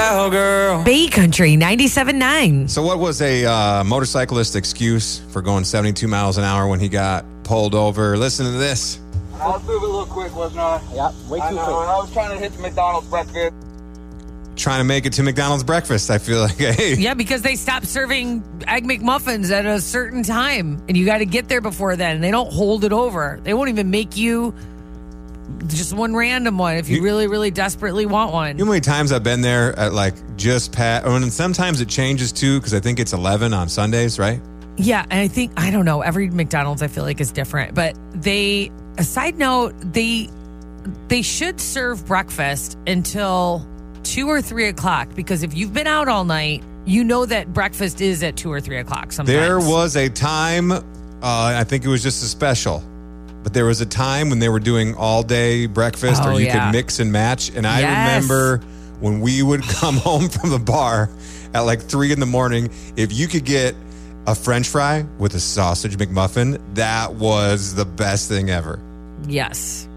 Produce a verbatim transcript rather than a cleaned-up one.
cowgirl. Bay Country ninety-seven point nine. So what was a uh, motorcyclist excuse for going seventy-two miles an hour when he got pulled over? Listen to this. I was moving a little quick, wasn't I? Yeah, way too I know, quick. and I was trying to hit the McDonald's breakfast. Trying to make it to McDonald's breakfast. I feel like, hey. Yeah, because they stopped serving Egg McMuffins at a certain time, and you got to get there before then. And they don't hold it over. They won't even make you just one random one if you, you really, really desperately want one. You know how many times I've been there at like just past, oh, and sometimes it changes too because I think it's eleven on Sundays, right? Yeah, and I think, I don't know, every McDonald's I feel like is different. But they, a side note, they they should serve breakfast until two or three o'clock because if you've been out all night, you know that breakfast is at two or three o'clock sometimes. There was a time, uh, I think it was just a special, but there was a time when they were doing all day breakfast Oh, or you yeah. could mix and match. And I Yes. remember when we would come home from the bar at like three in the morning, if you could get a French fry with a sausage McMuffin, that was the best thing ever. Yes.